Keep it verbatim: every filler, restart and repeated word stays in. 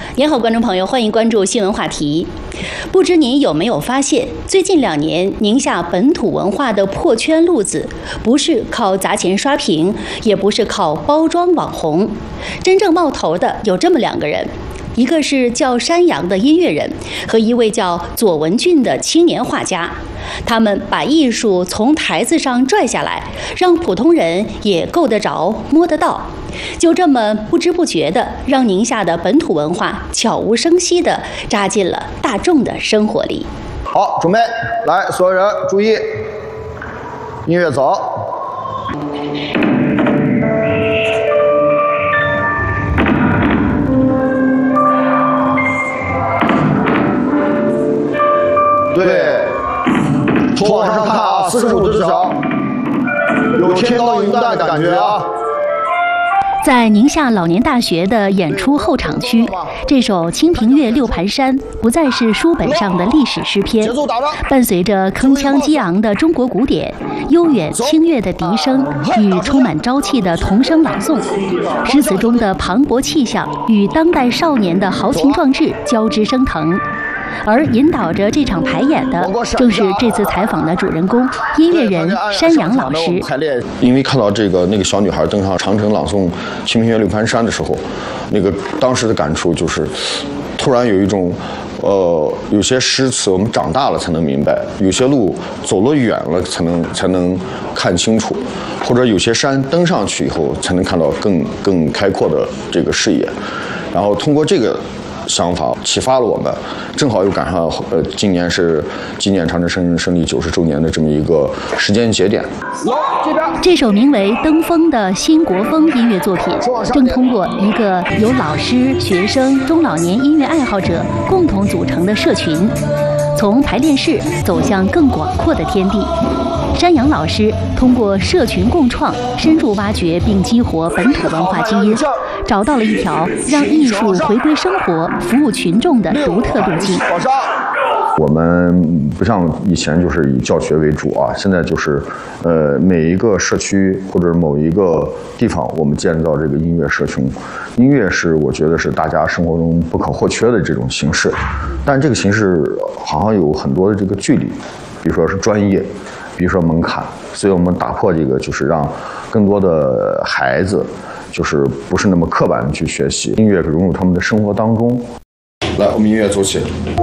您好，观众朋友，欢迎关注新闻话题。不知您有没有发现，最近两年宁夏本土文化的破圈路子，不是靠砸钱刷屏，也不是靠包装网红，真正冒头的有这么两个人。一个是叫山羊的音乐人，和一位叫左文俊的青年画家，他们把艺术从台子上拽下来，让普通人也够得着、摸得到，就这么不知不觉地让宁夏的本土文化悄无声息地扎进了大众的生活里。 好，准备，来，所有人注意，音乐走。对，头往上看啊，四十五度角，有天高云淡的感觉啊。 在宁夏老年大学的演出后场区，这首《清平乐·六盘山》不再是书本上的历史诗篇，伴随着铿锵激昂的中国古典、悠远清越的笛声与充满朝气的童声朗诵，诗词中的磅礴气象与当代少年的豪情壮志交织升腾。而引导着这场排演的，正是这次采访的主人公——音乐人山羊老师。 因为看到这个那个小女孩登上长城朗诵《清平乐·六盘山》的时候，那个当时的感触就是，突然有一种，呃，有些诗词我们长大了才能明白，有些路走了远了才能才能看清楚，或者有些山登上去以后才能看到更更开阔的这个视野，然后通过这个想法启发了我们，正好又赶上呃今年是纪念长征胜胜利九十周年的这么一个时间节点。 这首名为《登峰》的新国风音乐作品，正通过一个由老师、学生、中老年音乐爱好者共同组成的社群，从排练室走向更广阔的天地。山羊老师通过社群共创，深入挖掘并激活本土文化基因，找到了一条让艺术回归生活、服务群众的独特路径。 我们不像以前就是以教学为主啊，现在就是呃每一个社区或者某一个地方，我们建造这个音乐社群。音乐是我觉得是大家生活中不可或缺的这种形式，但这个形式好像有很多的这个距离，比如说是专业，比如说门槛，所以我们打破这个，就是让更多的孩子就是不是那么刻板的去学习音乐，融入他们的生活当中。来，我们音乐走起。